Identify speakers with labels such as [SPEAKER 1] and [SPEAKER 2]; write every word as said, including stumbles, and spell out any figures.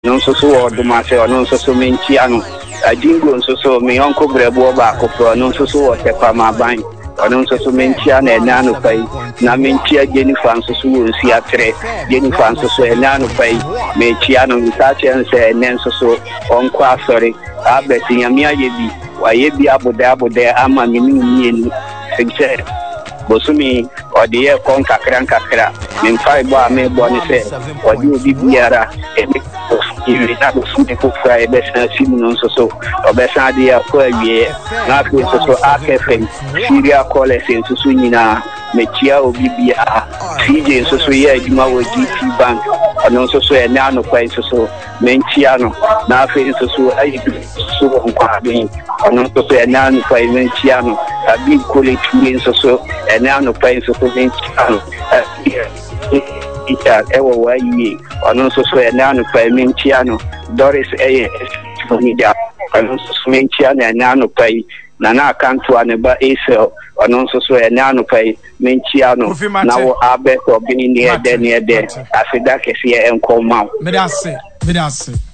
[SPEAKER 1] no so so o do ma se o no so so mentia no ajingo so so me onko brebo ba ko no so so o tepa ma ban ono so so mentia na na no pai na mentia Jennifer so so o si atre Jennifer so so na no pai mentia no ta chen se nen so so onko asori abeti nyame ayebi wa yebi aboda aboda ama me ni ni se bosumi odi e kon kakra kakra min fai bo ame bo ni se odi obi biara e mi ta do sumi ko fra e be san simu no so so obesa dia ko awie na ko so so akefen Syria college so so nyina mechia obi bia C J so so ye aduma wo G T bank ono so so e na no kwai so so menchia no na afi so so ayi so nkwa bin ono so so e na no kwai menchia no abi college so so e na no kwai so so menchia no ita ewo wa yi ono so so e na no kwai menchia no Doris eye media ono so so menchia na na no kwai na na akanto aneba esel ono so so e na no kwai menchia no na wo abe to bi ni e de ni e de afida kese e enko ma
[SPEAKER 2] me da se me da se